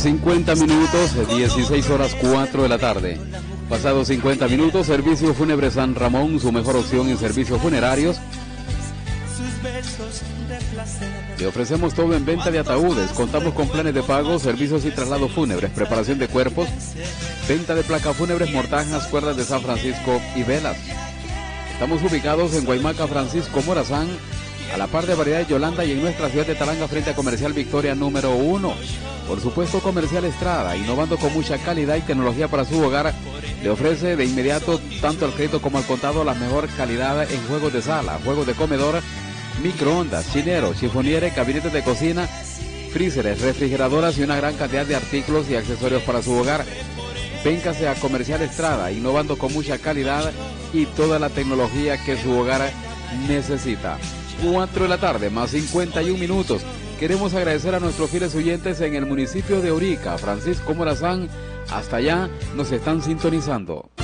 Pasados 50 minutos, 16 horas 4 de la tarde. Pasados 50 minutos, Servicio Fúnebre San Ramón, su mejor opción en servicios funerarios. Le ofrecemos todo en venta de ataúdes. Contamos con planes de pago, servicios y traslados fúnebres, preparación de cuerpos, venta de placas fúnebres, mortajas, cuerdas de San Francisco y velas. Estamos ubicados en Guaymaca, Francisco Morazán, a la par de Variedades Yolanda y en nuestra ciudad de Talanga, frente a Comercial Victoria número 1. Por supuesto, Comercial Estrada, innovando con mucha calidad y tecnología para su hogar, le ofrece de inmediato, tanto al crédito como al contado, la mejor calidad en juegos de sala, juegos de comedor, microondas, chineros, chifoniere, gabinetes de cocina, freezeres, refrigeradoras y una gran cantidad de artículos y accesorios para su hogar. Véngase a Comercial Estrada, innovando con mucha calidad y toda la tecnología que su hogar necesita. 4 de la tarde, más 51 minutos. Queremos agradecer a nuestros fieles oyentes en el municipio de Orica, Francisco Morazán. Hasta allá nos están sintonizando.